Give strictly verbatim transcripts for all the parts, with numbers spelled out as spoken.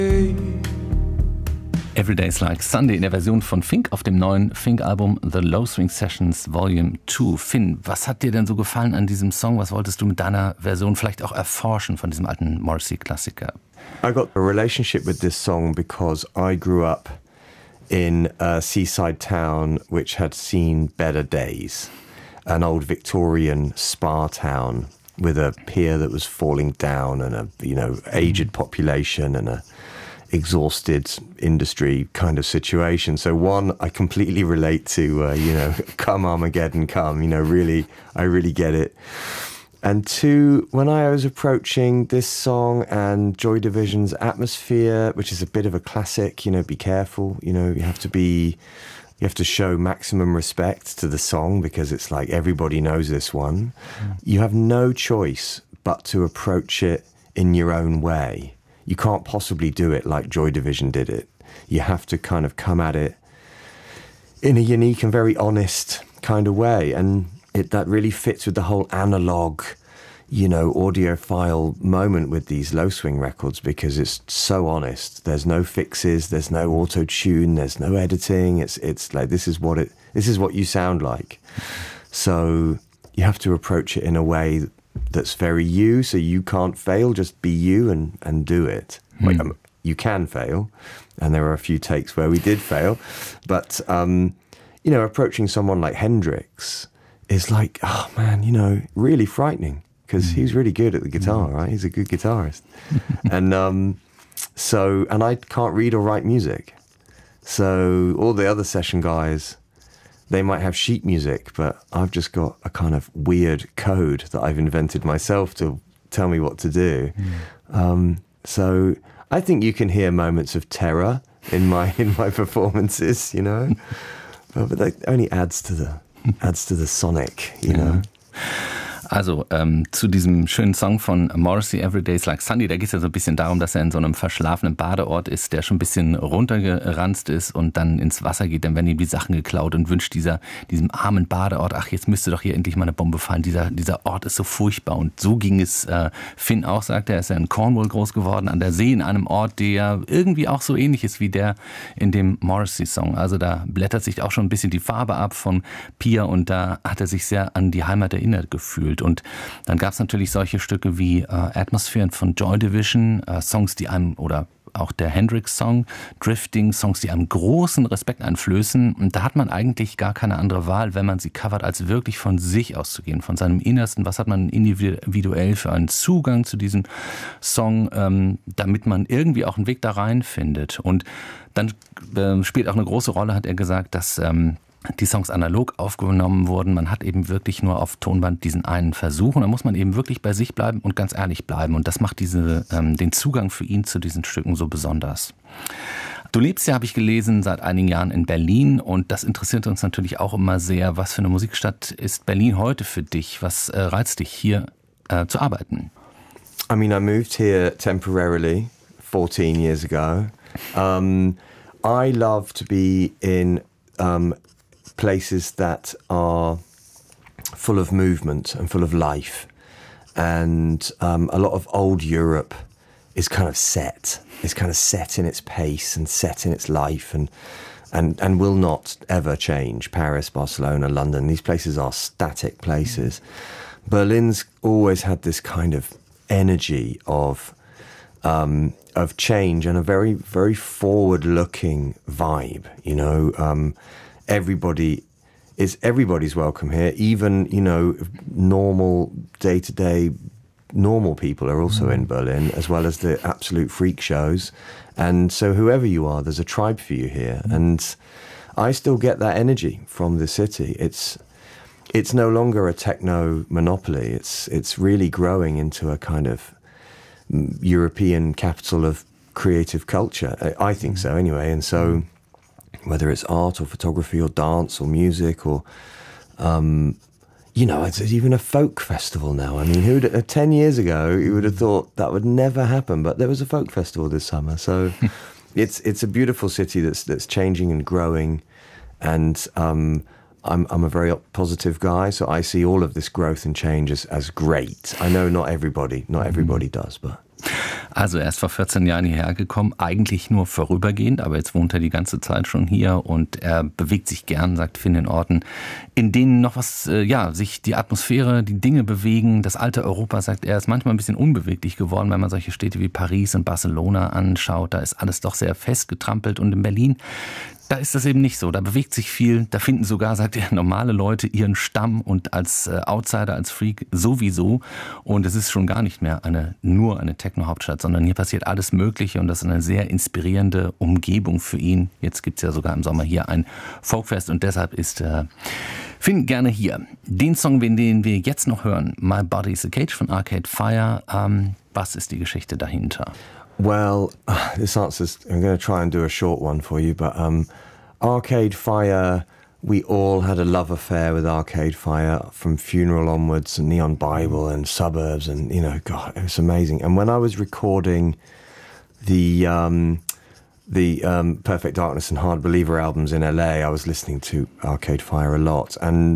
Every Day's Like Sunday in der Version von Fink auf dem neuen Fink-Album The Low Swing Sessions Volume two. Finn, was hat dir denn so gefallen an diesem Song? Was wolltest du mit deiner Version vielleicht auch erforschen von diesem alten Morrissey-Klassiker? I got a relationship with this song because I grew up in a seaside town which had seen better days. An old Victorian spa town with a pier that was falling down and a, you know, aged population and a exhausted industry kind of situation. So one, I completely relate to, uh, you know, come Armageddon, come, you know, really, I really get it. And two, when I was approaching this song and Joy Division's Atmosphere, which is a bit of a classic, you know, be careful, you know, you have to be, you have to show maximum respect to the song because it's like everybody knows this one. Mm. You have no choice but to approach it in your own way. You can't possibly do it like Joy Division did it. You have to kind of come at it in a unique and very honest kind of way. And it, that really fits with the whole analog, you know, audiophile moment with these low swing records because it's so honest. There's no fixes, there's no auto-tune, there's no editing. It's it's like this is what it this is what you sound like. So you have to approach it in a way that's very you, so you can't fail, just be you and, and do it. Mm. Like, um, you can fail, and there are a few takes where we did fail, but, um, you know, approaching someone like Hendrix is like, oh man, you know, really frightening, because mm. he's really good at the guitar, mm. right? He's a good guitarist. and um, so, and I can't read or write music. So all the other session guys, they might have sheet music, but I've just got a kind of weird code that I've invented myself to tell me what to do. Mm. Um, so I think you can hear moments of terror in my in my performances, you know, but, but that only adds to the adds to the sonic, you know. Yeah. Also ähm, zu diesem schönen Song von Morrissey, Every Day's Like Sunday, da geht es ja so ein bisschen darum, dass er in so einem verschlafenen Badeort ist, der schon ein bisschen runtergeranzt ist und dann ins Wasser geht, dann werden ihm die Sachen geklaut und wünscht dieser, diesem armen Badeort, ach, jetzt müsste doch hier endlich mal eine Bombe fallen, dieser, dieser Ort ist so furchtbar. Und so ging es äh, Finn auch, sagt er, er ist ja in Cornwall groß geworden, an der See, in einem Ort, der irgendwie auch so ähnlich ist wie der in dem Morrissey-Song. Also da blättert sich auch schon ein bisschen die Farbe ab von Pier und da hat er sich sehr an die Heimat erinnert gefühlt. Und dann gab es natürlich solche Stücke wie äh, Atmosphere von Joy Division, äh, Songs, die einem, oder auch der Hendrix-Song, Drifting, Songs, die einem großen Respekt einflößen. Und da hat man eigentlich gar keine andere Wahl, wenn man sie covert, als wirklich von sich auszugehen, von seinem Innersten. Was hat man individuell für einen Zugang zu diesem Song, ähm, damit man irgendwie auch einen Weg da rein findet. Und dann äh, spielt auch eine große Rolle, hat er gesagt, dass ähm, die Songs analog aufgenommen wurden. Man hat eben wirklich nur auf Tonband diesen einen Versuch und da muss man eben wirklich bei sich bleiben und ganz ehrlich bleiben. Und das macht diese, ähm, den Zugang für ihn zu diesen Stücken so besonders. Du lebst ja, habe ich gelesen, seit einigen Jahren in Berlin und das interessiert uns natürlich auch immer sehr. Was für eine Musikstadt ist Berlin heute für dich? Was äh, reizt dich, hier äh, zu arbeiten? I mean, I moved here temporarily fourteen years ago. Um, I love to be in um, places that are full of movement and full of life. And um, a lot of old Europe is kind of set. It's kind of set in its pace and set in its life and, and, and will not ever change. Paris, Barcelona, London, these places are static places. Berlin's always had this kind of energy of um, of change and a very, very forward-looking vibe, you know. Um, Everybody is everybody's welcome here. Even, you know, normal day-to-day normal people are also mm. in Berlin, as well as the absolute freak shows. And so whoever you are, there's a tribe for you here. Mm. And I still get that energy from the city. It's it's no longer a techno monopoly. It's it's really growing into a kind of European capital of creative culture. I think so anyway. And so mm. whether it's art or photography or dance or music or, um, you know, it's even a folk festival now. I mean, who would, uh, ten years ago, you would have thought that would never happen, but there was a folk festival this summer. So it's it's a beautiful city that's that's changing and growing. And um, I'm I'm a very positive guy, so I see all of this growth and change as, as great. I know not everybody, not everybody does, but Also er ist vor vierzehn Jahren hierher gekommen, eigentlich nur vorübergehend, aber jetzt wohnt er die ganze Zeit schon hier und er bewegt sich gern, sagt Finn, in Orten, in denen noch was, äh, ja, sich die Atmosphäre, die Dinge bewegen. Das alte Europa, sagt er, ist manchmal ein bisschen unbeweglich geworden, wenn man solche Städte wie Paris und Barcelona anschaut. Da ist alles doch sehr festgetrampelt und in Berlin, da ist das eben nicht so. Da bewegt sich viel. Da finden sogar, sagt er, normale Leute ihren Stamm und als äh, Outsider, als Freak sowieso. Und es ist schon gar nicht mehr eine nur eine Techno-Hauptstadt, sondern hier passiert alles Mögliche und das ist eine sehr inspirierende Umgebung für ihn. Jetzt gibt es ja sogar im Sommer hier ein Folkfest und deshalb ist äh, Finn gerne hier. Den Song, den wir jetzt noch hören, My Body's a Cage von Arcade Fire. Ähm, was ist die Geschichte dahinter? Well, this answer's, I'm going to try and do a short one for you, but um, Arcade Fire, we all had a love affair with Arcade Fire from Funeral onwards and Neon Bible and Suburbs and, you know, God, it was amazing. And when I was recording the um, the um, Perfect Darkness and Hard Believer albums in L A, I was listening to Arcade Fire a lot. And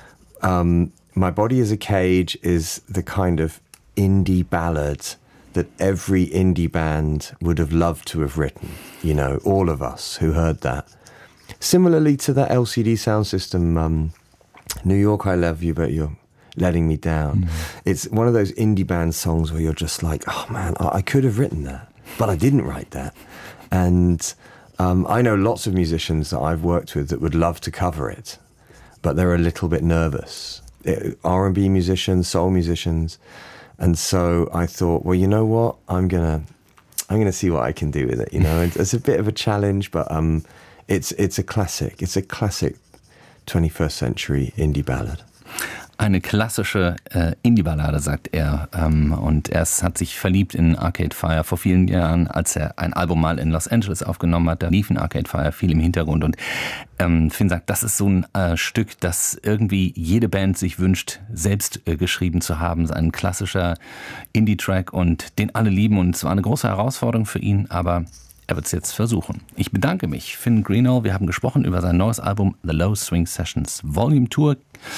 um, My Body is a Cage is the kind of indie ballad that every indie band would have loved to have written, you know, all of us who heard that. Similarly to that L C D sound system, um, New York, I Love You, But You're Letting Me Down. Mm. It's one of those indie band songs where you're just like, oh man, I, I could have written that, but I didn't write that. And um, I know lots of musicians that I've worked with that would love to cover it, but they're a little bit nervous. R and B musicians, soul musicians. And so I thought, well, you know what? I'm gonna, I'm gonna see what I can do with it. You know, it's a bit of a challenge, but um, it's it's a classic. It's a classic twenty-first century indie ballad. Eine klassische äh, Indie-Ballade, sagt er. Ähm, und er hat sich verliebt in Arcade Fire vor vielen Jahren, als er ein Album mal in Los Angeles aufgenommen hat. Da liefen Arcade Fire viel im Hintergrund. Und ähm, Finn sagt, das ist so ein äh, Stück, das irgendwie jede Band sich wünscht, selbst äh, geschrieben zu haben. Ein klassischer Indie-Track und den alle lieben. Und es war eine große Herausforderung für ihn, aber er wird es jetzt versuchen. Ich bedanke mich, Finn Greenall. Wir haben gesprochen über sein neues Album The Low Swing Sessions Volume Tour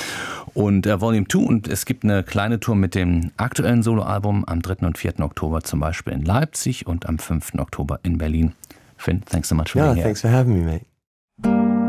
und äh, Volume zwei. Und es gibt eine kleine Tour mit dem aktuellen Soloalbum am dritten und vierten Oktober zum Beispiel in Leipzig und am fünften Oktober in Berlin. Finn, thanks so much for yeah, being here. Thanks for having me, mate.